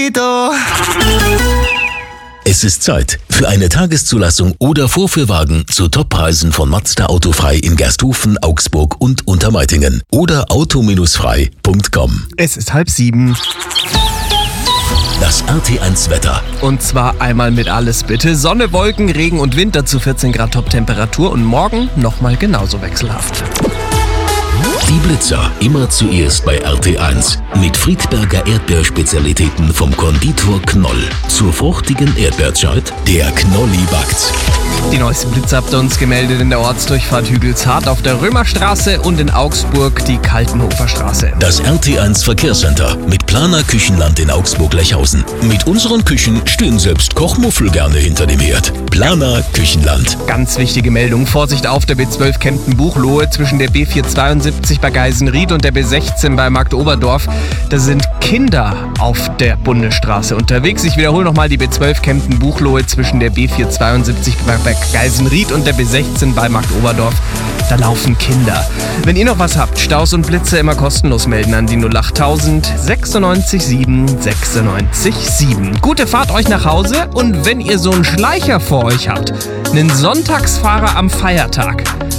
Es ist Zeit für eine Tageszulassung oder Vorführwagen zu Toppreisen von Mazda Autofrei in Gersthofen, Augsburg und Untermeitingen oder auto-frei.com. Es ist 6:30. Das RT1 Wetter. Und zwar einmal mit alles bitte. Sonne, Wolken, Regen und Wind, dazu 14 Grad Top-Temperatur und morgen nochmal genauso wechselhaft. Die Blitzer immer zuerst bei RT1 mit Friedberger Erdbeerspezialitäten vom Konditor Knoll. Zur fruchtigen Erdbeerzeit, der Knolli backt. Die neuesten Blitze habt ihr uns gemeldet in der Ortsdurchfahrt Hügelshardt auf der Römerstraße und in Augsburg die Kaltenhofer Straße. Das RT1 Verkehrscenter mit Planer Küchenland in Augsburg-Lechhausen. Mit unseren Küchen stehen selbst Kochmuffel gerne hinter dem Herd. Planer Küchenland. Ganz wichtige Meldung, Vorsicht auf der B12 Kempten-Buchloe zwischen der B472 bei Geisenried und der B16 bei Marktoberdorf. Da sind Kinder auf der Bundesstraße unterwegs. Ich wiederhole nochmal die B12 Kempten-Buchloe zwischen der B472 bei Geisenried und der B16 bei Marktoberdorf. Da laufen Kinder. Wenn ihr noch was habt, Staus und Blitze immer kostenlos melden an die 08000 96 7 96 7. Gute Fahrt euch nach Hause und wenn ihr so einen Schleicher vor euch habt, einen Sonntagsfahrer am Feiertag,